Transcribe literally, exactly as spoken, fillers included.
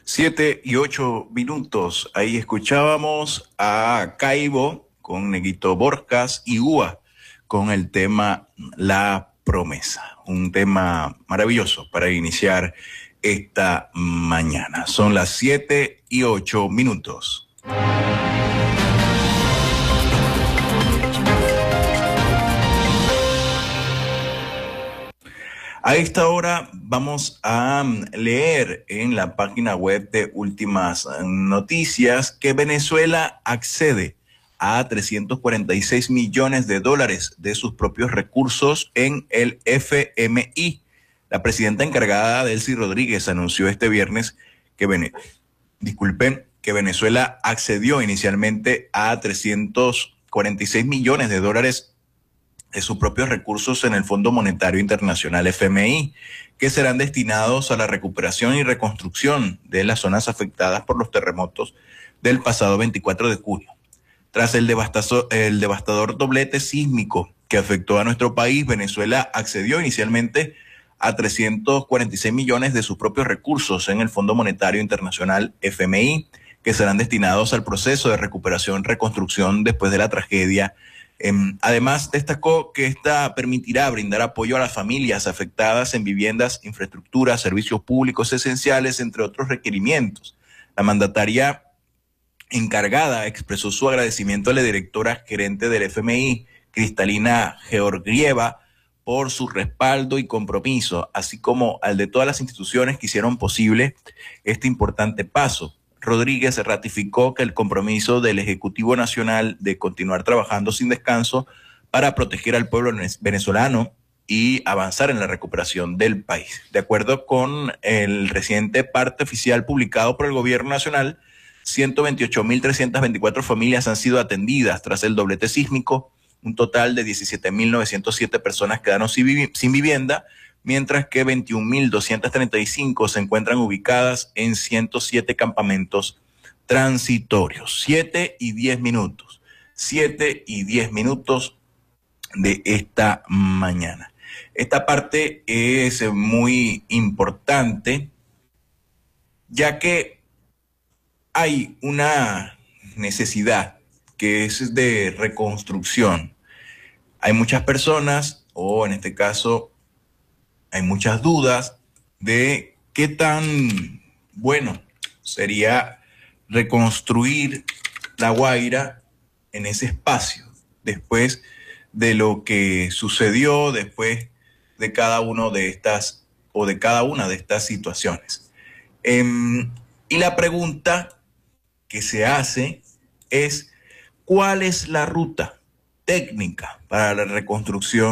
Siete y ocho minutos. Ahí escuchábamos a Caibo con Neguito Borcas y Ua con el tema La Promesa. Un tema maravilloso para iniciar esta mañana. Son las siete y ocho minutos. A esta hora vamos a leer en la página web de Últimas Noticias que Venezuela accede a trescientos cuarenta y seis millones de dólares de sus propios recursos en el F M I. La presidenta encargada, Delcy Rodríguez, anunció este viernes que, Vene- disculpen, que Venezuela accedió inicialmente a trescientos cuarenta y seis millones de dólares de sus propios recursos en el Fondo Monetario Internacional F M I, que serán destinados a la recuperación y reconstrucción de las zonas afectadas por los terremotos del pasado veinticuatro de junio. Tras el, devastazo, el devastador doblete sísmico que afectó a nuestro país, Venezuela accedió inicialmente a trescientos cuarenta y seis millones de sus propios recursos en el Fondo Monetario Internacional F M I, que serán destinados al proceso de recuperación y reconstrucción después de la tragedia. Eh, además, destacó que esta permitirá brindar apoyo a las familias afectadas en viviendas, infraestructuras, servicios públicos esenciales, entre otros requerimientos. La mandataria encargada expresó su agradecimiento a la directora gerente del F M I, Cristalina Georgieva, por su respaldo y compromiso, así como al de todas las instituciones que hicieron posible este importante paso. Rodríguez ratificó que el compromiso del Ejecutivo Nacional de continuar trabajando sin descanso para proteger al pueblo venezolano y avanzar en la recuperación del país. De acuerdo con el reciente parte oficial publicado por el Gobierno Nacional, ciento veintiocho mil trescientas veinticuatro familias han sido atendidas tras el doblete sísmico. Un total de diecisiete mil novecientas siete personas quedaron sin vivienda, mientras que veintiún mil doscientas treinta y cinco se encuentran ubicadas en ciento siete campamentos transitorios. siete y diez minutos. siete y diez minutos de esta mañana. Esta parte es muy importante, ya que hay una necesidad que es de reconstrucción. Hay muchas personas, o en este caso, hay muchas dudas de qué tan bueno sería reconstruir La Guaira en ese espacio, después de lo que sucedió, después de cada uno de estas, o de cada una de estas situaciones. Eh, y la pregunta que se hace es, ¿cuál es la ruta técnica para la reconstrucción